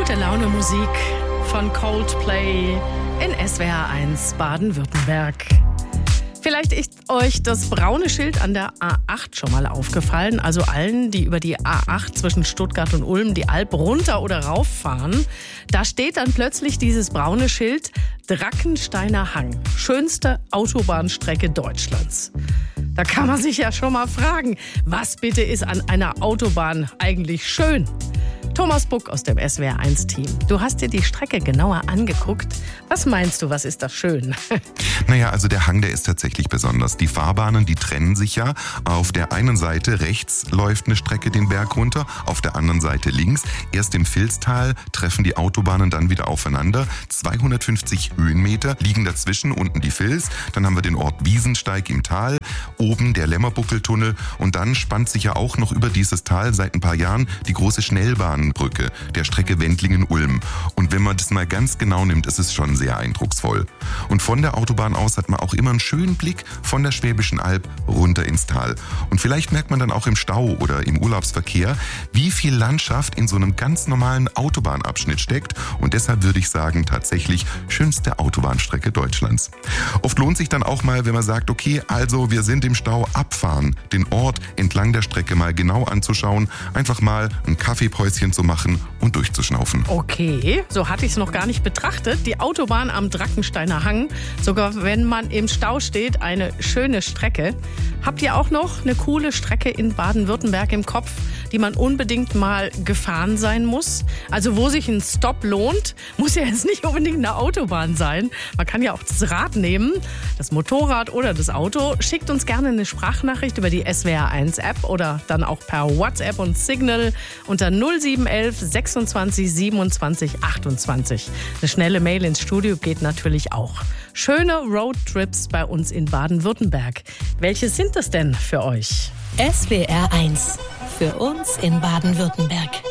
Gute Laune Musik von Coldplay in SWR 1 Baden-Württemberg. Vielleicht ist euch das braune Schild an der A8 schon mal aufgefallen. Also allen, die über die A8 zwischen Stuttgart und Ulm die Alp runter oder rauf fahren. Da steht dann plötzlich dieses braune Schild Drackensteiner Hang. Schönste Autobahnstrecke Deutschlands. Da kann man sich ja schon mal fragen, was bitte ist an einer Autobahn eigentlich schön? Thomas Buck aus dem SWR1-Team. Du hast dir die Strecke genauer angeguckt. Was meinst du, was ist da schön? Naja, also der Hang, der ist tatsächlich besonders. Die Fahrbahnen, die trennen sich ja. Auf der einen Seite rechts läuft eine Strecke den Berg runter, auf der anderen Seite links. Erst im Vilstal treffen die Autobahnen dann wieder aufeinander. 250 Höhenmeter liegen dazwischen, unten die Vils. Dann haben wir den Ort Wiesensteig im Tal, oben der Lämmerbuckeltunnel. Und dann spannt sich ja auch noch über dieses Tal seit ein paar Jahren die große Schnellbahnbrücke der Strecke Wendlingen-Ulm. Und wenn man das mal ganz genau nimmt, ist es schon sehr eindrucksvoll. Und von der Autobahn aus hat man auch immer einen schönen Blick von der Schwäbischen Alb runter ins Tal. Und vielleicht merkt man dann auch im Stau oder im Urlaubsverkehr, wie viel Landschaft in so einem ganz normalen Autobahnabschnitt steckt. Und deshalb würde ich sagen, tatsächlich schönste Autobahnstrecke Deutschlands. Oft lohnt sich dann auch mal, wenn man sagt, okay, also wir sind im Stau, abfahren, den Ort entlang der Strecke mal genau anzuschauen, einfach mal ein Kaffeepäuschen zu machen und durchzuschnaufen. Okay, so hatte ich es noch gar nicht betrachtet. Die Autobahn am Drackensteiner Hang, sogar wenn man im Stau steht, eine schöne Strecke. Habt ihr auch noch eine coole Strecke in Baden-Württemberg im Kopf, die man unbedingt mal gefahren sein muss? Also wo sich ein Stopp lohnt, muss ja jetzt nicht unbedingt eine Autobahn sein. Man kann ja auch das Rad nehmen, das Motorrad oder das Auto. Schickt uns gerne eine Sprachnachricht über die SWR1-App oder dann auch per WhatsApp und Signal unter 0711 26 27 28. Eine schnelle Mail ins Studio geht natürlich auch. Schöne Roadtrips bei uns in Baden-Württemberg. Welche sind das denn für euch? SWR 1 für uns in Baden-Württemberg.